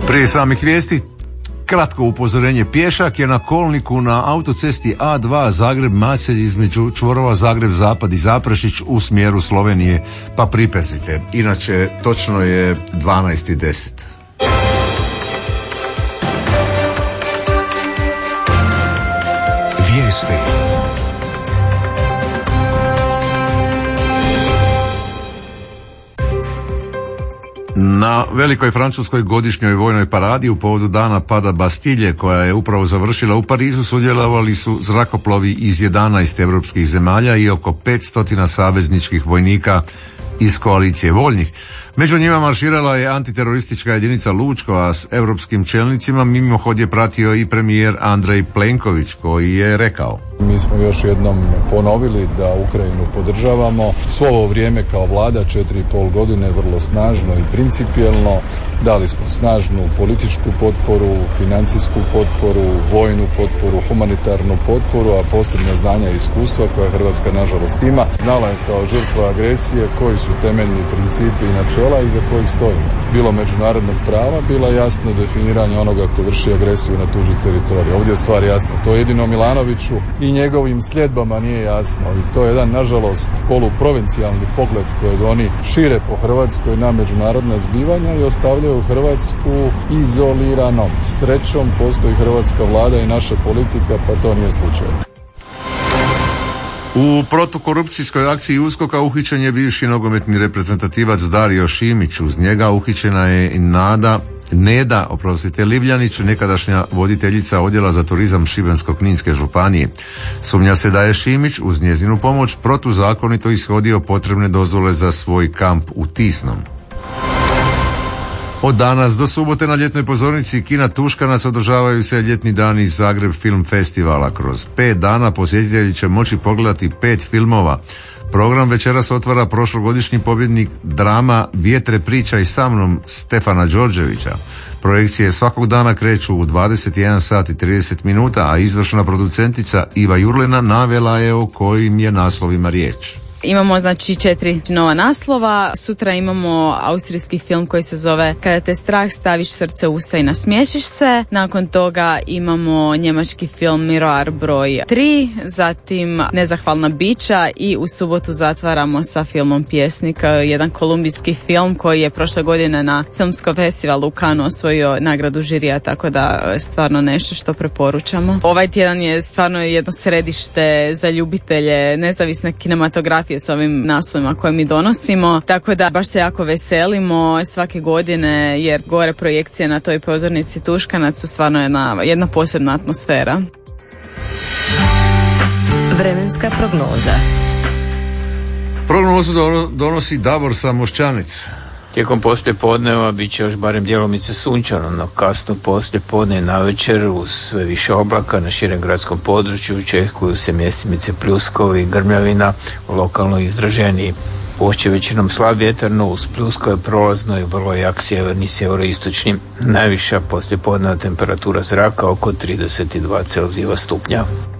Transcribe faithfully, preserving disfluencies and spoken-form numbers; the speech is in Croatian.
Prije samih vijesti, kratko upozorenje. Pješak je na kolniku na autocesti A dva Zagreb-Macelj između čvorova Zagreb-Zapad i Zaprešić u smjeru Slovenije, pa pripazite. Inače, točno je dvanaest i deset. Vijesti. Na velikoj francuskoj godišnjoj vojnoj paradi u povodu dana pada Bastilje, koja je upravo završila u Parizu, sudjelovali su zrakoplovi iz jedanaest europskih zemalja i oko petsto savezničkih vojnika iz koalicije voljnih. Među njima marširala je antiteroristička jedinica Lučko, a s europskim čelnicima mimohod je pratio i premijer Andrej Plenković, koji je rekao: Mi smo još jednom ponovili da Ukrajinu podržavamo svo ovo vrijeme kao vlada, četiri i pol godine, vrlo snažno i principijelno. Dali smo snažnu političku potporu, financijsku potporu, vojnu potporu, humanitarnu potporu, a posebno znanja i iskustva koja Hrvatska nažalost ima. Znala je kao žrtva agresije koji su temeljni principi i načela iza kojih stojimo. Bilo međunarodnog prava, bilo jasno definiranje onoga ko vrši agresiju na tuđi teritorij. Ovdje je stvar jasna. To jedino Milanoviću i njegovim sljedbama nije jasno. I to je jedan, nažalost, poluprovincijalni pogled kojeg oni šire po Hrvatskoj na međunarodna zbivanja i ostavljaju Hrvatsku izoliranom. Srećom postoji hrvatska vlada i naša politika, pa to nije slučaj. U protukorupcijskoj akciji USKOK-a uhićen je bivši nogometni reprezentativac Dario Šimić. Uz njega uhićena je i Nada Neda, oprostite, Livljanić, nekadašnja voditeljica odjela za turizam Šibensko-kninske županije. Sumnja se da je Šimić uz njezinu pomoć protuzakonito ishodio potrebne dozvole za svoj kamp u Tisnom. Od danas do subote na ljetnoj pozornici kina Tuškanac održavaju se ljetni dani Zagreb Film Festivala. Kroz pet dana posjetitelji će moći pogledati pet filmova. Program večeras otvara prošlogodišnji pobjednik drama Vjetre pričaj sa mnom Stefana Đorđevića. Projekcije svakog dana kreću u dvadeset jedan sat i trideset minuta, a izvršna producentica Iva Jurlina navela je o kojim je naslovima riječ. Imamo znači četiri nova naslova. Sutra imamo austrijski film koji se zove Kada te strah staviš srce u usta i nasmiješiš se. Nakon toga imamo njemački film Miroir broj tri, zatim Nezahvalna bića i u subotu zatvaramo sa filmom Pjesnik, jedan kolumbijski film koji je prošle godine na filmskom festivalu u Cannesu osvojio nagradu žirija, tako da stvarno nešto što preporučamo. Ovaj tjedan je stvarno jedno središte za ljubitelje nezavisne kinematografije s ovim naslovima koje mi donosimo, tako da baš se jako veselimo svake godine jer gore projekcije na toj pozornici Tuškanac su stvarno jedna, jedna posebna atmosfera. Vremenska prognoza. Prognozu donosi Davor Samošćanec. Tijekom poslijepodneva bit će još barem djelomice sunčano, no kasno poslijepodne i navečer uz sve više oblaka na širem gradskom području očekuju se mjestimice pljuskovi i grmljavina, lokalno izraženiji. Pušće većinom slab vjetar, no uz pljuskove prolazno i vrlo jak sjeverni sjeveroistočni. Najviša poslijepodneva temperatura zraka oko trideset dva Celzijeva stupnja.